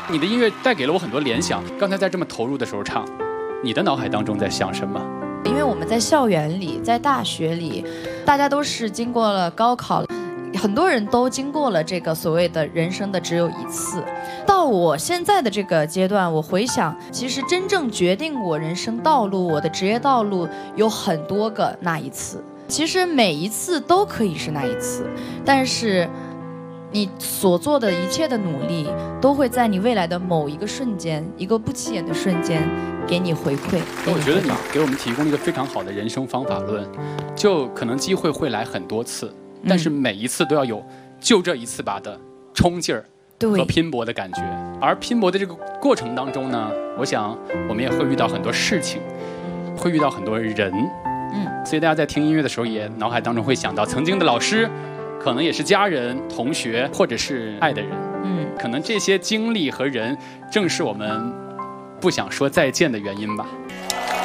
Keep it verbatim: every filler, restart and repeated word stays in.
你的音乐带给了我很多联想。刚才在这么投入的时候唱，你的脑海当中在想什么？ 因为我们在校园里，在大学里，大家都是经过了高考，很多人都经过了这个所谓的人生的只有一次。到我现在的这个阶段，我回想，其实真正决定我人生道路、我的职业道路有很多个那一次。其实每一次都可以是那一次，但是你所做的一切的努力，都会在你未来的某一个瞬间，一个不起眼的瞬间，给你回馈。 我觉得你给我们提供了一个非常好的人生方法论，就可能机会会来很多次，但是每一次都要有就这一次吧的冲劲儿和拼搏的感觉。而拼搏的这个过程当中呢，我想我们也会遇到很多事情，会遇到很多人。嗯，所以大家在听音乐的时候，也脑海当中会想到曾经的老师，可能也是家人、同学，或者是爱的人。嗯，可能这些经历和人，正是我们不想说再见的原因吧。